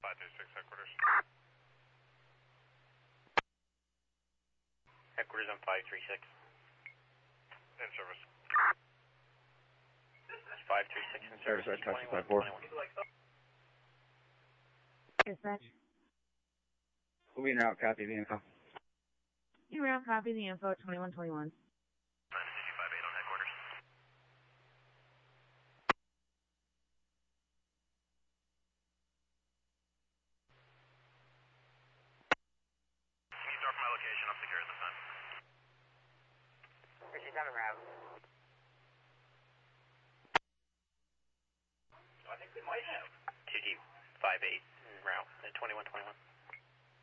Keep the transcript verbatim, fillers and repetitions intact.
five three six headquarters. Headquarters on five three six. In service. five three six in service. Service, taxi five four. Dispatch. We'll be in route, copy the info. You round copy the info, twenty-one twenty-one. nine six five eight on headquarters. Can you start from my location? I'm secure at this time. fifty-seven route. I think we might have. two D five eight en route at twenty-one twenty-one.